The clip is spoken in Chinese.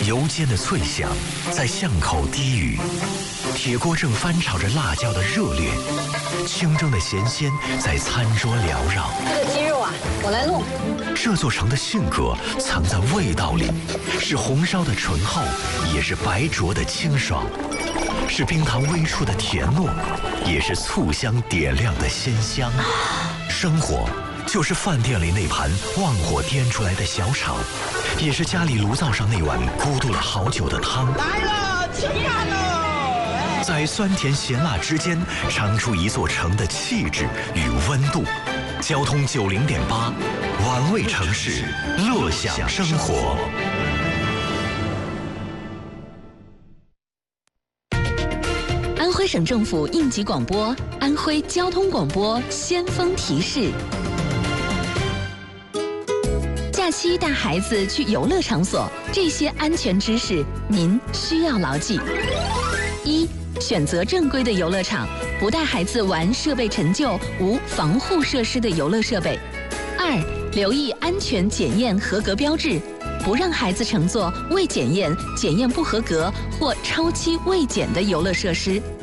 油煎的脆响在巷口低语，铁锅正翻炒着辣椒的热烈，清蒸的咸鲜在餐桌缭绕。 这个鸡肉啊，我来弄。 这座城的性格藏在味道里，是红烧的醇厚，也是白灼的清爽，是冰糖微触的甜糯，也是醋香点亮的鲜香。生活就是饭店里那盘旺火颠出来的小炒，也是家里炉灶上那碗咕嘟了好久的汤。 来了，吃饭喽！ 在酸甜咸辣之间，尝出一座城的气质与温度。交通90.8，玩味城市，乐享生活。 安徽省政府应急广播，安徽交通广播先锋提示：假期带孩子去游乐场所，这些安全知识您需要牢记。1. 选择正规的游乐场，不带孩子玩设备陈旧、无防护设施的游乐设备。2. 留意安全检验合格标志，不让孩子乘坐未检验、检验不合格或超期未检的游乐设施。